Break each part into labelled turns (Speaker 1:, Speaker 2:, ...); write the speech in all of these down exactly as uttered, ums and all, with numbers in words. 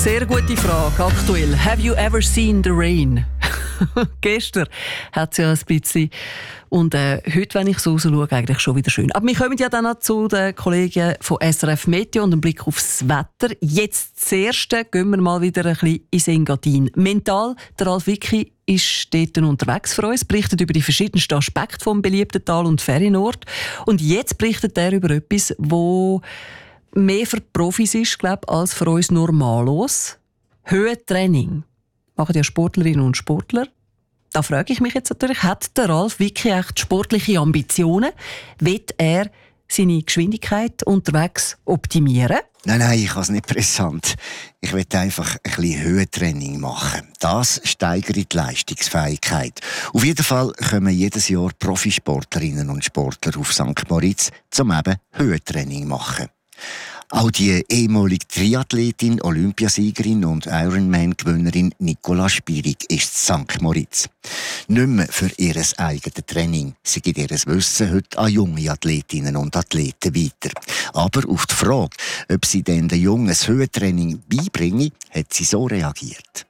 Speaker 1: Sehr gute Frage, aktuell. Have you ever seen the rain? Gestern hat es ja ein bisschen. Und äh, heute, wenn ich so rausschaue, eigentlich schon wieder schön. Aber wir kommen ja dann noch zu den Kollegen von S R F Meteo und einem Blick aufs Wetter. Jetzt das Erste, gehen wir mal wieder ein bisschen ins Engadin. Mental, der Ralf Wicki ist dort unterwegs für uns, berichtet über die verschiedensten Aspekte vom beliebten Tal- und Ferienort. Und jetzt berichtet er über etwas, wo mehr für die Profis ist, glaube ich, als für uns Normalos. Höhentraining. Machen ja Sportlerinnen und Sportler. Da frage ich mich jetzt natürlich, hat der Ralf Wicki echt sportliche Ambitionen? Will er seine Geschwindigkeit unterwegs optimieren?
Speaker 2: Nein, nein, ich habe es nicht brisant. Ich will einfach ein bisschen Höhentraining machen. Das steigert die Leistungsfähigkeit. Auf jeden Fall kommen jedes Jahr Profisportlerinnen und Sportler auf Sankt Moritz, um eben Höhentraining zu machen. Auch die ehemalige Triathletin, Olympiasiegerin und Ironman-Gewinnerin Nicola Spirig ist in Sankt Moritz. Nicht mehr für ihr eigenes Training. Sie gibt ihr Wissen heute an junge Athletinnen und Athleten weiter. Aber auf die Frage, ob sie denn den Jungen das Höhentraining beibringen, hat sie so reagiert.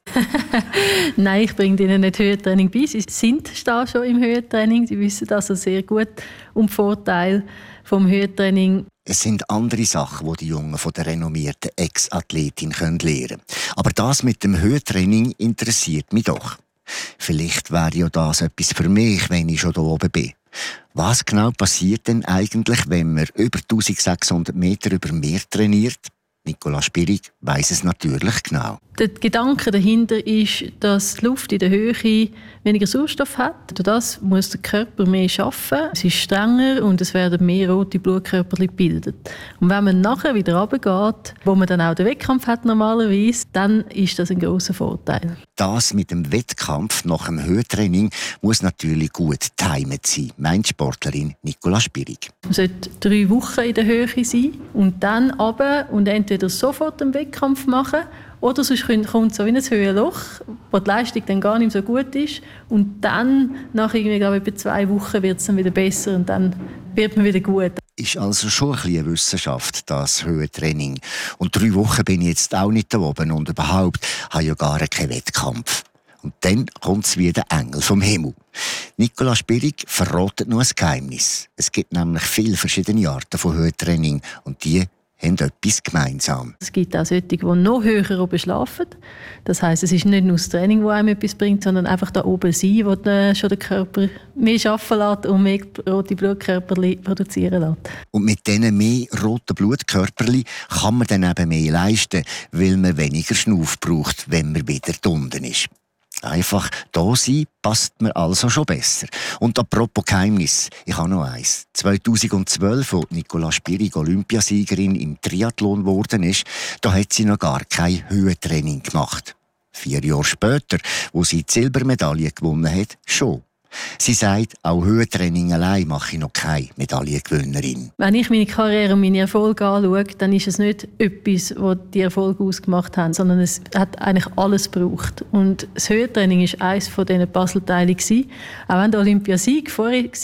Speaker 3: Nein, ich bringe ihnen nicht Höhentraining bei. Sie sind da schon im Höhentraining. Sie wissen also sehr gut um die Vorteile vom Höhentraining.
Speaker 2: Es sind andere Sachen, die die Jungen von der renommierten Ex-Athletin lernen können. Aber das mit dem Höhentraining interessiert mich doch. Vielleicht wäre ja das etwas für mich, wenn ich schon hier oben bin. Was genau passiert denn eigentlich, wenn man über eintausendsechshundert Meter über Meer trainiert? Nicola Spirig weiss es natürlich genau.
Speaker 3: Der Gedanke dahinter ist, dass die Luft in der Höhe weniger Sauerstoff hat. Durch das muss der Körper mehr arbeiten. Es ist strenger und es werden mehr rote Blutkörper gebildet. Und wenn man nachher wieder runtergeht, wo man dann auch den Wettkampf hat normalerweise, dann ist das ein grosser Vorteil.
Speaker 2: Das mit dem Wettkampf nach dem Höhentraining muss natürlich gut getimt sein, meint Sportlerin Nicola Spirig.
Speaker 3: Man sollte drei Wochen in der Höhe sein und dann runter und entweder sofort einen Wettkampf machen oder sonst kommt so wie ein Höhenloch, wo die Leistung dann gar nicht so gut ist. Und dann, nach irgendwie, glaube ich, etwa zwei Wochen, wird es dann wieder besser und dann wird man wieder gut.
Speaker 2: Ist also schon ein bisschen eine Wissenschaft, das Höhentraining. Und drei Wochen bin ich jetzt auch nicht da oben und überhaupt habe ich ja gar keinen Wettkampf. Und dann kommt es wie der Engel vom Himmel. Nicola Spirig verratet noch ein Geheimnis. Es gibt nämlich viele verschiedene Arten von Höhentraining und die haben etwas gemeinsam.
Speaker 3: Es gibt auch solche, die noch höher oben schlafen. Das heisst, es ist nicht nur das Training, das einem etwas bringt, sondern einfach da oben sein, wo dann schon der Körper mehr arbeiten lässt und mehr rote Blutkörper produzieren lässt.
Speaker 2: Und mit diesen mehr roten Blutkörperchen kann man dann eben mehr leisten, weil man weniger Schnuff braucht, wenn man wieder unten ist. Einfach da sein passt mir also schon besser. Und apropos Geheimnis, ich habe noch eins. zweitausendzwölf, als Nicola Spirig Olympiasiegerin im Triathlon geworden ist, da hat sie noch gar kein Höhentraining gemacht. Vier Jahre später, wo sie die Silbermedaille gewonnen hat, schon. Sie sagt, auch Höhentraining allein mache ich noch keine Medaillengewinnerin.
Speaker 3: Wenn ich meine Karriere und meine Erfolge anschaue, dann ist es nicht etwas, was die Erfolge ausgemacht haben, sondern es hat eigentlich alles gebraucht. Und das Höhentraining war eines von diesen Puzzleteilen. Auch wenn der Olympiasieg vorher war,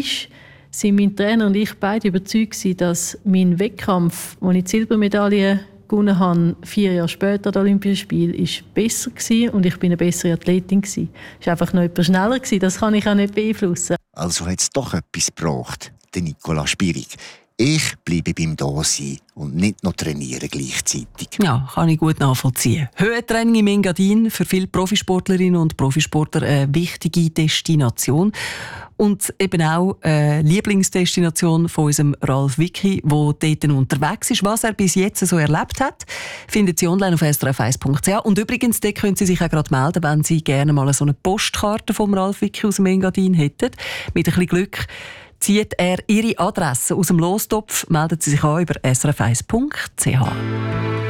Speaker 3: sind mein Trainer und ich beide überzeugt, dass mein Wettkampf, wo ich die Silbermedaille gewonnen habe, vier Jahre später das Olympische Spiel, ist besser gewesen und ich bin eine bessere Athletin gewesen. Es war einfach noch etwas schneller gewesen. Das kann ich auch nicht beeinflussen.
Speaker 2: Also hat es doch etwas gebraucht, der Nicola Spirig. Ich bleibe beim Dasein und nicht noch trainieren gleichzeitig.
Speaker 1: Ja, kann ich gut nachvollziehen. Höhentraining im Engadin, für viele Profisportlerinnen und Profisportler eine wichtige Destination. Und eben auch eine Lieblingsdestination von unserem Ralf Wicki, der dort unterwegs ist. Was er bis jetzt so erlebt hat, findet Sie online auf s r f eins punkt c h. Und übrigens, dort können Sie sich auch gerade melden, wenn Sie gerne mal so eine Postkarte vom Ralf Wicki aus dem Engadin hätten. Mit ein bisschen Glück zieht er Ihre Adresse aus dem Lostopf. Melden Sie sich an über s r f eins punkt c h.